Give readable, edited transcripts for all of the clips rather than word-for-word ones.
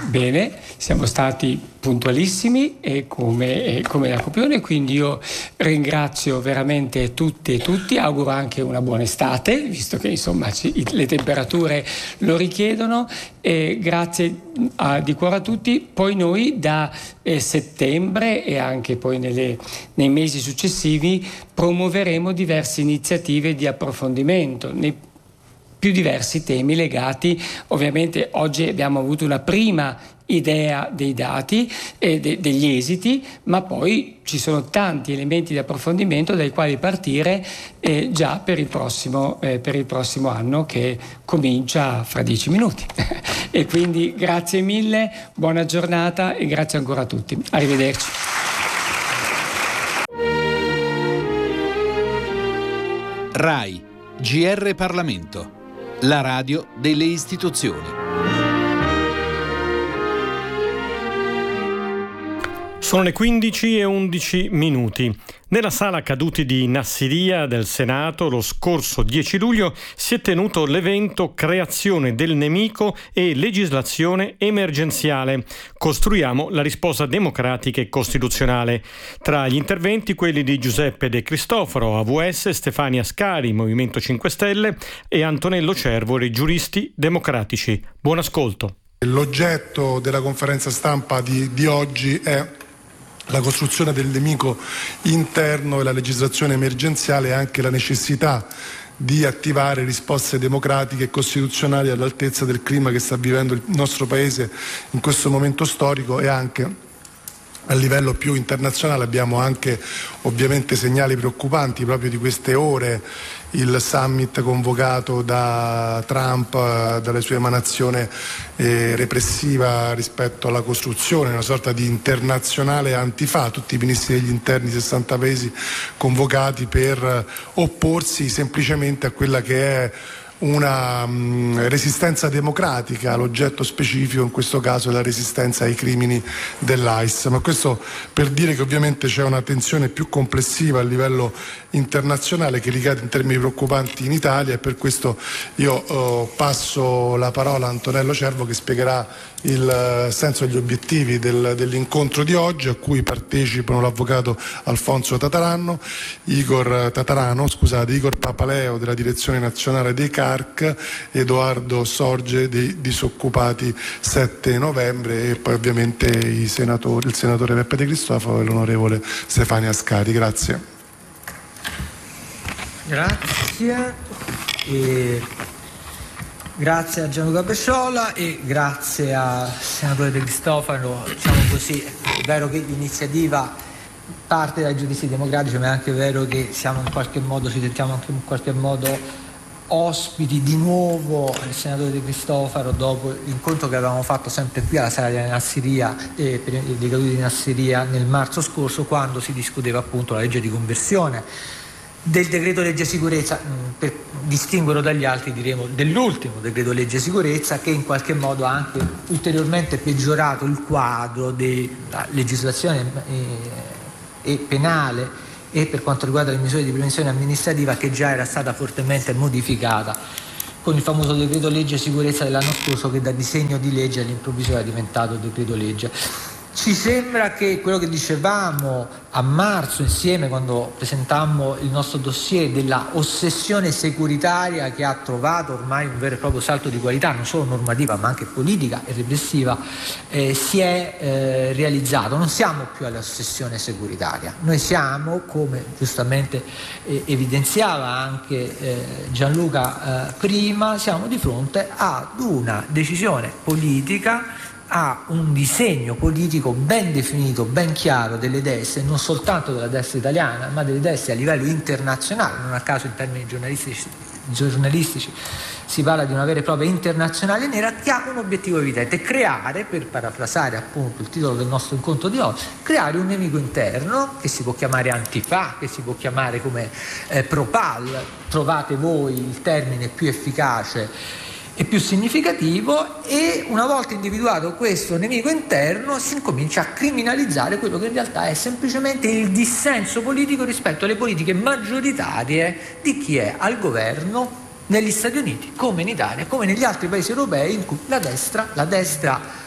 Bene, siamo stati puntualissimi e come la copione, quindi io ringrazio veramente tutti e tutti, auguro anche una buona estate, visto che insomma le temperature lo richiedono, e grazie di cuore a tutti. Poi noi da settembre e anche poi nei mesi successivi promuoveremo diverse iniziative di approfondimento nei più diversi temi legati. Ovviamente oggi abbiamo avuto una prima idea dei dati e degli esiti, ma poi ci sono tanti elementi di approfondimento dai quali partire già per il prossimo anno, che comincia fra 10 minuti. E quindi grazie mille, buona giornata e grazie ancora a tutti. Arrivederci. RAI GR Parlamento, la radio delle istituzioni. Sono le 15:11. Nella sala caduti di Nassiriya del Senato lo scorso 10 luglio si è tenuto l'evento Creazione del nemico e legislazione emergenziale. Costruiamo la risposta democratica e costituzionale. Tra gli interventi quelli di Giuseppe De Cristofaro, AVS, Stefania Ascari, Movimento 5 Stelle e Antonello Cervoli, giuristi democratici. Buon ascolto. L'oggetto della conferenza stampa di oggi è la costruzione del nemico interno e la legislazione emergenziale, e anche la necessità di attivare risposte democratiche e costituzionali all'altezza del clima che sta vivendo il nostro Paese in questo momento storico, e anche a livello più internazionale. Abbiamo anche ovviamente segnali preoccupanti proprio di queste ore, il summit convocato da Trump, dalle sue emanazioni repressiva rispetto alla costruzione, una sorta di internazionale antifa, tutti i ministri degli interni, 60 paesi convocati per opporsi semplicemente a quella che è una resistenza democratica. L'oggetto specifico in questo caso è la resistenza ai crimini dell'ICE, ma questo per dire che ovviamente c'è una tensione più complessiva a livello internazionale che ricade in termini preoccupanti in Italia, e per questo io passo la parola a Antonello Cervo, che spiegherà il senso e gli obiettivi dell'incontro di oggi, a cui partecipano l'avvocato Alfonso Tatarano, Igor Papaleo della direzione nazionale dei CARC, Edoardo Sorge dei Disoccupati 7 novembre e poi ovviamente il senatore Peppe De Cristofaro e l'onorevole Stefania Ascari. Grazie. Grazie a Gianluca Pesciola e grazie al senatore De Cristofaro. Diciamo così, è vero che l'iniziativa parte dai giuristi democratici, ma è anche vero che ci sentiamo anche in qualche modo ospiti di nuovo il senatore De Cristofaro dopo l'incontro che avevamo fatto sempre qui alla sala di Nassiriya per i decaduti di Nassiriya nel marzo scorso, quando si discuteva appunto la legge di conversione del decreto legge sicurezza, per distinguerlo dagli altri diremo dell'ultimo decreto legge sicurezza, che in qualche modo ha anche ulteriormente peggiorato il quadro della legislazione e penale e per quanto riguarda le misure di prevenzione amministrativa, che già era stata fortemente modificata con il famoso decreto legge sicurezza dell'anno scorso, che da disegno di legge all'improvviso era diventato decreto legge. Ci sembra che quello che dicevamo a marzo insieme, quando presentammo il nostro dossier, della ossessione securitaria che ha trovato ormai un vero e proprio salto di qualità, non solo normativa ma anche politica e repressiva, si è realizzato. Non siamo più all'ossessione securitaria, noi siamo, come giustamente evidenziava anche Gianluca prima, siamo di fronte ad una decisione politica, ha un disegno politico ben definito, ben chiaro delle destre, non soltanto della destra italiana, ma delle destre a livello internazionale. Non a caso in termini giornalistici si parla di una vera e propria internazionale nera, che ha un obiettivo evidente: creare, per parafrasare appunto il titolo del nostro incontro di oggi, creare un nemico interno che si può chiamare Antifa, che si può chiamare come Propal, trovate voi il termine più efficace e più significativo, e una volta individuato questo nemico interno si incomincia a criminalizzare quello che in realtà è semplicemente il dissenso politico rispetto alle politiche maggioritarie di chi è al governo negli Stati Uniti, come in Italia, come negli altri paesi europei in cui la destra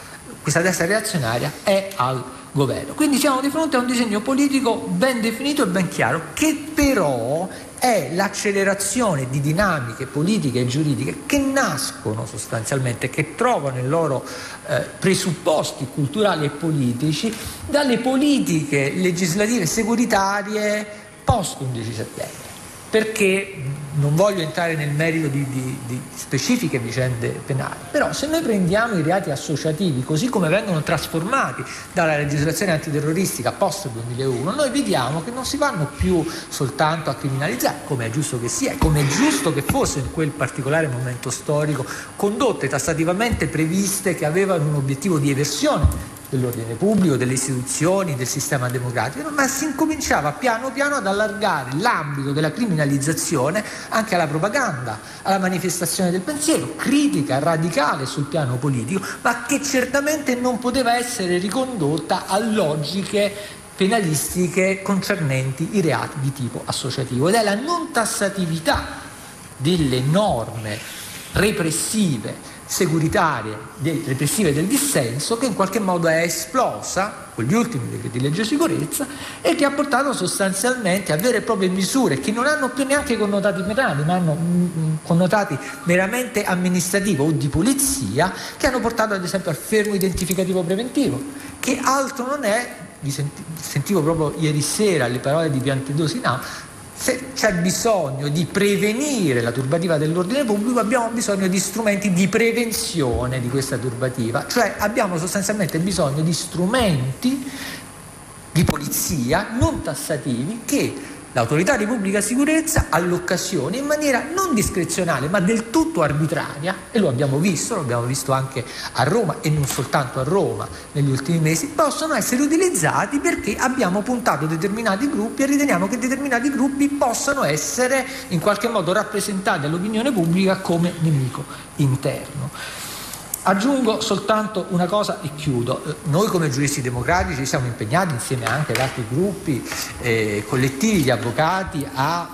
questa destra reazionaria è al governo. Quindi siamo di fronte a un disegno politico ben definito e ben chiaro, che però è l'accelerazione di dinamiche politiche e giuridiche che nascono sostanzialmente, che trovano i loro presupposti culturali e politici dalle politiche legislative e securitarie post 11 settembre. Perché non voglio entrare nel merito di specifiche vicende penali, però se noi prendiamo i reati associativi così come vengono trasformati dalla legislazione antiterroristica post 2001, noi vediamo che non si vanno più soltanto a criminalizzare, come è giusto che sia, come è giusto che fosse in quel particolare momento storico, condotte tassativamente previste che avevano un obiettivo di eversione dell'ordine pubblico, delle istituzioni, del sistema democratico, ma si incominciava piano piano ad allargare l'ambito della criminalizzazione anche alla propaganda, alla manifestazione del pensiero, critica radicale sul piano politico, ma che certamente non poteva essere ricondotta a logiche penalistiche concernenti i reati di tipo associativo. Ed è la non tassatività delle norme repressive securitarie, repressive del dissenso, che in qualche modo è esplosa con gli ultimi decreti legge sicurezza e che ha portato sostanzialmente a vere e proprie misure che non hanno più neanche connotati penali, ma hanno connotati meramente amministrativo o di polizia, che hanno portato ad esempio al fermo identificativo preventivo, che altro non è, sentivo proprio ieri sera le parole di Piantedosi, se c'è bisogno di prevenire la turbativa dell'ordine pubblico, abbiamo bisogno di strumenti di prevenzione di questa turbativa, cioè abbiamo sostanzialmente bisogno di strumenti di polizia non tassativi che l'autorità di pubblica sicurezza all'occasione, in maniera non discrezionale ma del tutto arbitraria, e lo abbiamo visto anche a Roma e non soltanto a Roma negli ultimi mesi, possono essere utilizzati perché abbiamo puntato determinati gruppi e riteniamo che determinati gruppi possano essere in qualche modo rappresentati all'opinione pubblica come nemico interno. Aggiungo soltanto una cosa e chiudo. Noi come giuristi democratici siamo impegnati insieme anche ad altri gruppi collettivi di avvocati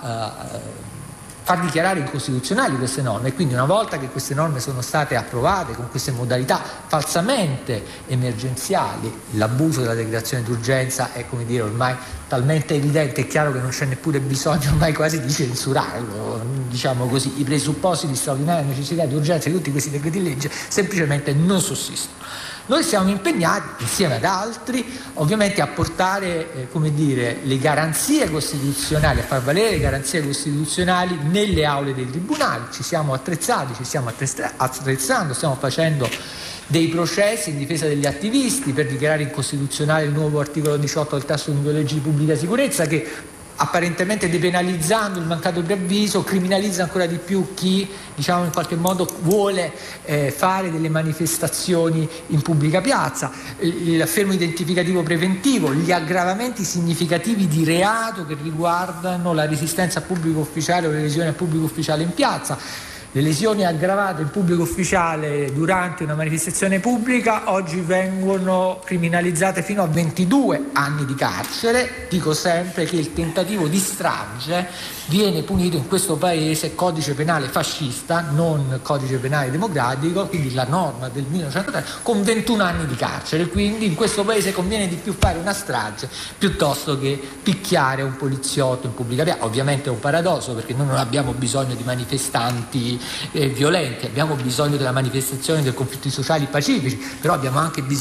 a far dichiarare incostituzionali queste norme, e quindi una volta che queste norme sono state approvate con queste modalità falsamente emergenziali, l'abuso della decretazione d'urgenza è, come dire, ormai talmente evidente, è chiaro che non c'è neppure bisogno ormai quasi di censurarlo, diciamo così, i presupposti di straordinaria necessità e di urgenza di tutti questi decreti legge semplicemente non sussistono. Noi siamo impegnati, insieme ad altri, ovviamente a portare le garanzie costituzionali, a far valere le garanzie costituzionali nelle aule dei tribunali. Ci siamo attrezzati, ci stiamo attrezzando, stiamo facendo dei processi in difesa degli attivisti per dichiarare incostituzionale il nuovo articolo 18 del testo unico legge di pubblica sicurezza, che apparentemente depenalizzando il mancato preavviso criminalizza ancora di più chi, diciamo, in qualche modo vuole fare delle manifestazioni in pubblica piazza, il fermo identificativo preventivo, gli aggravamenti significativi di reato che riguardano la resistenza a pubblico ufficiale o le lesioni a pubblico ufficiale in piazza. Le lesioni aggravate in pubblico ufficiale durante una manifestazione pubblica oggi vengono criminalizzate fino a 22 anni di carcere. Dico sempre che il tentativo di strage viene punito in questo paese codice penale fascista, non codice penale democratico, quindi la norma del 1930, con 21 anni di carcere. Quindi in questo paese conviene di più fare una strage piuttosto che picchiare un poliziotto in pubblica piazza. Ovviamente è un paradosso, perché noi non abbiamo bisogno di manifestanti violenti, abbiamo bisogno della manifestazione dei conflitti sociali pacifici, però abbiamo anche bisogno